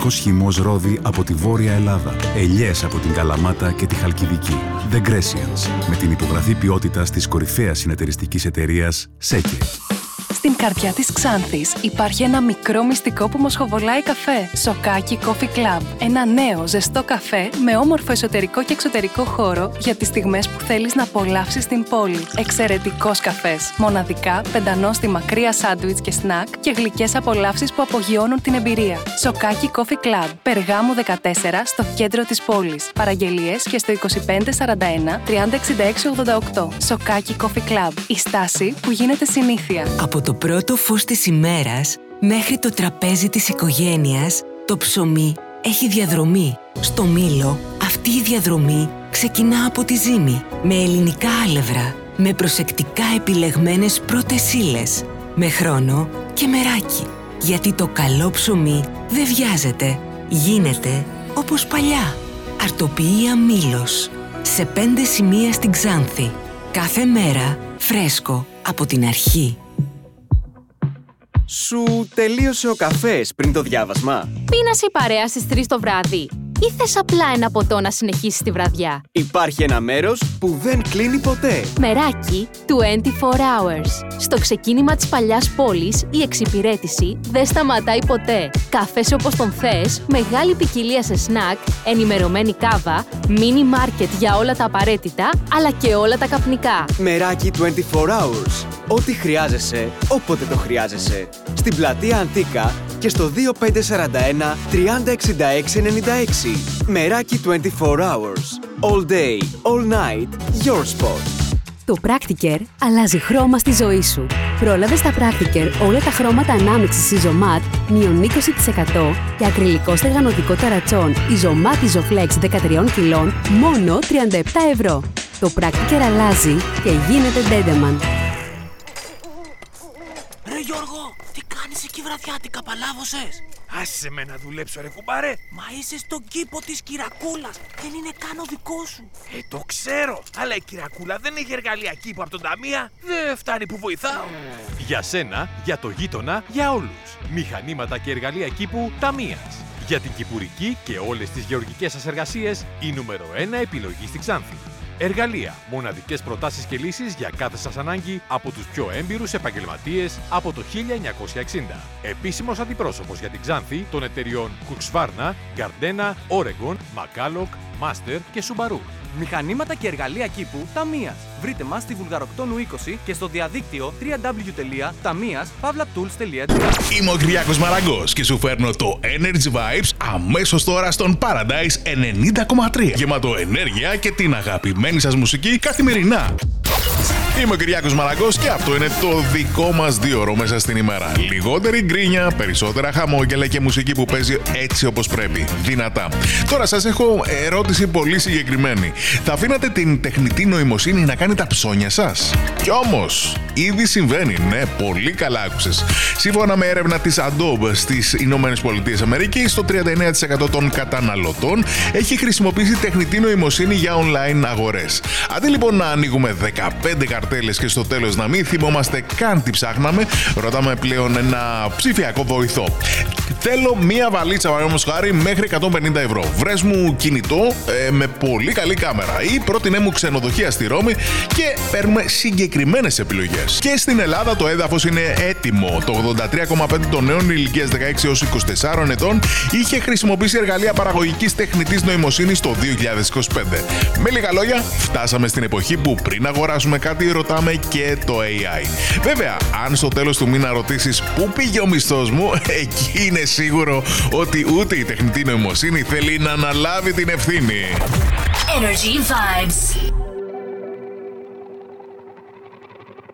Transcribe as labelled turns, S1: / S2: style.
S1: εξαιρετικός χυμός ρόδι από τη Βόρεια Ελλάδα, ελιές από την Καλαμάτα και τη Χαλκιδική. The Grecians, με την υπογραφή ποιότητας της κορυφαίας συνεταιριστικής εταιρείας ΣΕΚΕ.
S2: Στην καρδιά της Ξάνθης υπάρχει ένα μικρό μυστικό που μοσχοβολάει καφέ. Σοκάκι Coffee Club. Ένα νέο, ζεστό καφέ με όμορφο εσωτερικό και εξωτερικό χώρο για τις στιγμές που θέλεις να απολαύσεις την πόλη. Εξαιρετικός καφές. Μοναδικά, πεντανόστιμα κρύα σάντουιτς και σνακ και γλυκές απολαύσεις που απογειώνουν την εμπειρία. Σοκάκι Coffee Club. Περγάμου 14 στο κέντρο της πόλης. Παραγγελίες και στο 2541 3066 88. Σοκάκι Coffee Club. Η στάση που γίνεται συνήθεια.
S3: Από το πρώτο φως της ημέρας μέχρι το τραπέζι της οικογένειας, το ψωμί έχει διαδρομή. Στο Μήλο, αυτή η διαδρομή ξεκινά από τη ζύμη, με ελληνικά άλευρα, με προσεκτικά επιλεγμένες πρώτες ύλες, με χρόνο και μεράκι. Γιατί το καλό ψωμί δεν βιάζεται, γίνεται όπως παλιά. Αρτοποιία Μήλος, σε 5 σημεία στην Ξάνθη. Κάθε μέρα φρέσκο από την αρχή.
S4: Σου τελείωσε ο καφές πριν το διάβασμα?
S5: Πίνασε η παρέα στις 3 το βράδυ ή θες απλά ένα ποτό να συνεχίσεις τη βραδιά?
S4: Υπάρχει ένα μέρος που δεν κλείνει ποτέ.
S5: Μεράκι 24 hours. Στο ξεκίνημα της παλιάς πόλης, η εξυπηρέτηση δεν σταματάει ποτέ. Καφές όπως τον θες, μεγάλη ποικιλία σε σνακ, ενημερωμένη κάβα, μίνι μάρκετ για όλα τα απαραίτητα, αλλά και όλα τα καπνικά.
S4: Μεράκι 24 hours. Ό,τι χρειάζεσαι, όποτε το χρειάζεσαι. Στην πλατεία Αντίκα και στο 2541 3066 96. Μεράκι 24 hours. All day, all night, your spot.
S6: Το Practicare αλλάζει χρώμα στη ζωή σου. Πρόλαβε στα Practicare όλα τα χρώματα ανάμειξης Isomat μείον 20% και ακριλικό στεγανωτικό ταρατσόν Isomat Isoflex 13 κιλών μόνο 37 ευρώ. Το Practicare αλλάζει και γίνεται Dendeman.
S7: Ρε Γιώργο, τι κάνεις εκεί βραδιάτικα, παλάβωσες?
S8: Άσε με να δουλέψω ρε κουμπάρε.
S7: Μα είσαι στον κήπο της Κυρακούλας, δεν είναι καν ο δικό σου.
S8: Το ξέρω, αλλά η Κυρακούλα δεν έχει εργαλεία κήπου από τον Ταμεία. Δεν φτάνει που βοηθάω.
S9: Για σένα, για το γείτονα, για όλους. Μηχανήματα και εργαλεία κήπου Ταμείας. Για την κυπουρική και όλες τις γεωργικές σας εργασίες, η νούμερο 1 επιλογή στη Ξάνθη. Εργαλεία, μοναδικές προτάσεις και λύσεις για κάθε σας ανάγκη από τους πιο έμπειρους επαγγελματίες από το 1960. Επίσημος αντιπρόσωπος για την Ξάνθη των εταιριών Κουξβάρνα, Γκαρντένα, Oregon, Μακάλοκ, Μάστερ και Σουμπαρού.
S4: Μηχανήματα και εργαλεία κήπου Ταμείας. Βρείτε μας στη Βουλγαροκτόνου 20 και στο διαδίκτυο www.tamias.tools.gr.
S10: Είμαι ο Κυριάκος Μαραγκός και σου φέρνω το Energy Vibes αμέσως τώρα στον Paradise 90,3. Γεμάτο ενέργεια και την αγαπημένη σας μουσική καθημερινά. Είμαι ο Κυριάκος Μαραγκός και αυτό είναι το δικό μας 2ωρο μέσα στην ημέρα. Λιγότερη γκρίνια, περισσότερα χαμόγελα και μουσική που παίζει έτσι όπως πρέπει. Δυνατά. Τώρα σας έχω ερώτηση πολύ συγκεκριμένη. Θα αφήνατε την τεχνητή νοημοσύνη να κάνει τα ψώνια σας? Κι όμως, ήδη συμβαίνει, ναι, πολύ καλά άκουσες. Σύμφωνα με έρευνα της Adobe στις ΗΠΑ, το 39% των καταναλωτών έχει χρησιμοποιήσει τεχνητή νοημοσύνη για online αγορές. Αντί λοιπόν να ανοίγουμε 15 καρτέλες και στο τέλος να μην θυμόμαστε καν τι ψάχναμε, ρωτάμε πλέον ένα ψηφιακό βοηθό. Θέλω μία βαλίτσα, παραδείγματος χάρη, μέχρι 150 ευρώ. Βρες μου κινητό με πολύ καλή κάμερα ή πρότεινέ μου ξενοδοχεία στη Ρώμη και παίρνουμε συγκεκριμένες επιλογές. Και στην Ελλάδα το έδαφος είναι έτοιμο. Το 83,5% των νέων ηλικίας 16 έως 24 ετών είχε χρησιμοποιήσει εργαλεία παραγωγικής τεχνητής νοημοσύνης το 2025. Με λίγα λόγια, φτάσαμε στην εποχή που πριν αγοράσουμε κάτι ρωτάμε και το AI. Βέβαια, αν στο τέλος του μήνα ρωτήσεις πού πήγε ο μισθός μου, εκεί είναι σίγουρο ότι ούτε η τεχνητή νοημοσύνη θέλει να αναλάβει την ευθύνη.
S11: Energy Vibes.